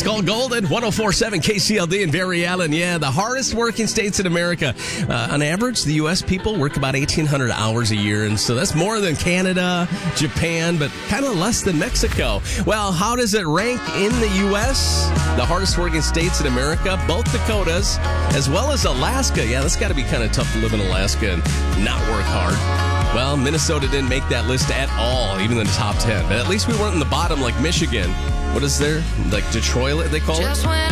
It's called Golden, 104.7 KCLD in Barry Allen. Yeah, the hardest working states in America. On average, the U.S. people work about 1,800 hours a year, and so that's more than Canada, Japan, but kind of less than Mexico. Well, how does it rank in the U.S.? The hardest working states in America, both Dakotas, as well as Alaska. Yeah, that's got to be kind of tough to live in Alaska and not work hard. Well, Minnesota didn't make that list at all, even in the top 10. But at least we weren't in the bottom like Michigan. What is there? Like Detroit, they call it?